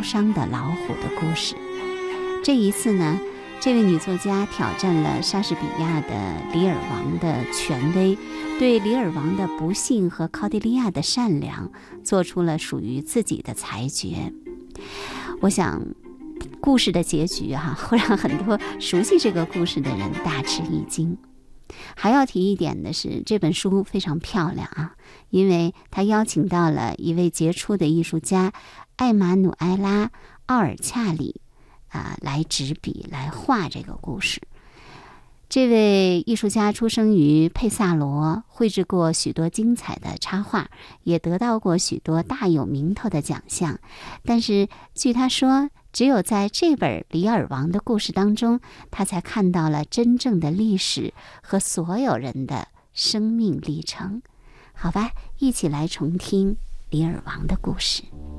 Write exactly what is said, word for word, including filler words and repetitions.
伤的老虎的故事。这一次呢，这位女作家挑战了莎士比亚的李尔王的权威，对李尔王的不幸和考迪利亚的善良做出了属于自己的裁决。我想故事的结局哈、啊，会让很多熟悉这个故事的人大吃一惊。还要提一点的是，这本书非常漂亮啊，因为他邀请到了一位杰出的艺术家艾玛努埃拉·奥尔恰里啊，来执笔来画这个故事。这位艺术家出生于佩萨罗，绘制过许多精彩的插画，也得到过许多大有名头的奖项。但是据他说，只有在这本《李尔王》的故事当中，他才看到了真正的历史和所有人的生命历程。好吧，一起来重听李尔王的故事。